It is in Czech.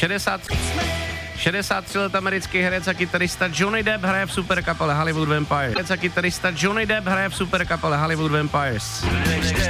63 let americký herec a kytarista Johnny Depp hraje v superkapele Hollywood Vampires.